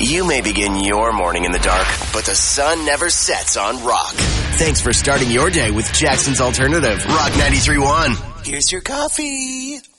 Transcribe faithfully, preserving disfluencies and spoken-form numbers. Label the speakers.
Speaker 1: You may begin your morning in the dark, but the sun never sets on Rock. Thanks for starting your day with Jackson's Alternative, Rock ninety-three point one. Here's your coffee.